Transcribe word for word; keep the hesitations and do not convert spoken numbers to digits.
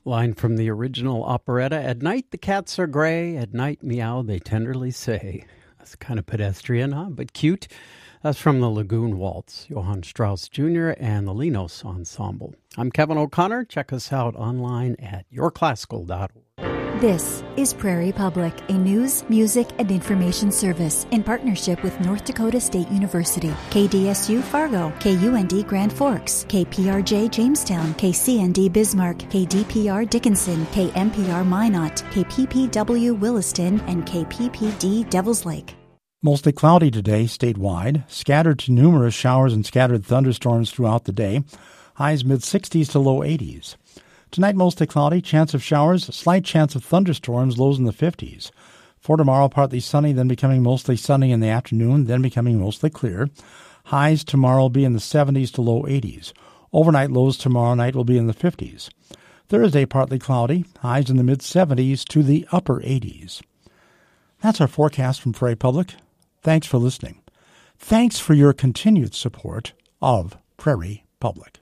Line from the original operetta, "At night the cats are gray, at night meow they tenderly say." That's kind of pedestrian, huh? But cute. That's from the Lagoon Waltz, Johann Strauss Junior and the Linos Ensemble. I'm Kevin O'Connor. Check us out online at your classical dot org. This is Prairie Public, a news, music, and information service in partnership with North Dakota State University, K D S U Fargo, K U N D Grand Forks, K P R J Jamestown, K C N D Bismarck, K D P R Dickinson, K M P R Minot, K P P W Williston, and K P P D Devils Lake. Mostly cloudy today statewide, scattered to numerous showers and scattered thunderstorms throughout the day, highs mid-sixties to low eighties. Tonight, mostly cloudy, chance of showers, slight chance of thunderstorms, lows in the fifties. For tomorrow, partly sunny, then becoming mostly sunny in the afternoon, then becoming mostly clear. Highs tomorrow will be in the seventies to low eighties. Overnight lows tomorrow night will be in the fifties. Thursday, partly cloudy, highs in the mid-seventies to the upper eighties. That's our forecast from Prairie Public. Thanks for listening. Thanks for your continued support of Prairie Public.